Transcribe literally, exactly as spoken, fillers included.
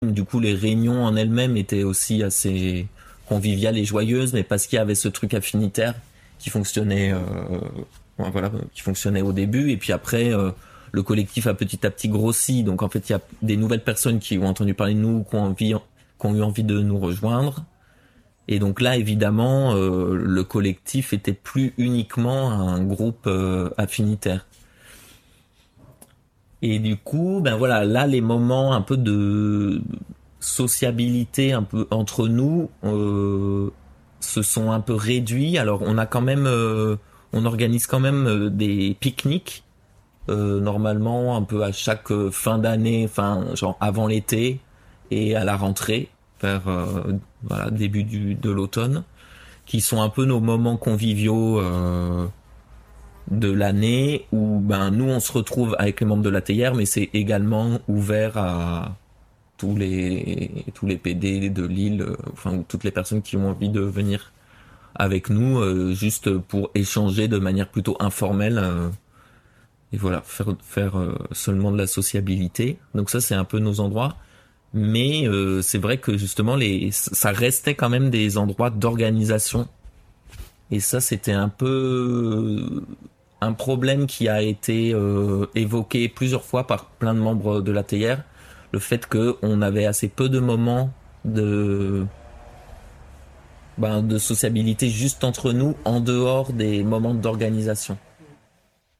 Du coup, les réunions en elles-mêmes étaient aussi assez conviviales et joyeuses, mais parce qu'il y avait ce truc affinitaire qui fonctionnait, euh, voilà, qui fonctionnait au début, et puis après, euh, le collectif a petit à petit grossi. Donc en fait, il y a des nouvelles personnes qui ont entendu parler de nous, qui ont envie, qui ont eu envie de nous rejoindre. Et donc là, évidemment, euh, le collectif était plus uniquement un groupe euh, affinitaire. Et du coup, ben voilà, là, les moments un peu de sociabilité un peu entre nous euh, se sont un peu réduits. Alors, on a quand même, euh, on organise quand même euh, des pique-niques euh, normalement un peu à chaque euh, fin d'année, enfin genre avant l'été et à la rentrée, vers euh, voilà début du, de l'automne, qui sont un peu nos moments conviviaux. Euh, de l'année où ben nous on se retrouve avec les membres de l'A T I R, mais c'est également ouvert à tous les tous les P D de Lille, euh, enfin toutes les personnes qui ont envie de venir avec nous euh, juste pour échanger de manière plutôt informelle euh, et voilà faire faire euh, seulement de la sociabilité. Donc ça c'est un peu nos endroits, mais euh, c'est vrai que justement les ça restait quand même des endroits d'organisation. Et ça, c'était un peu un problème qui a été euh, évoqué plusieurs fois par plein de membres de l'A T I R. Le fait qu'on avait assez peu de moments de, ben, de sociabilité juste entre nous, en dehors des moments d'organisation.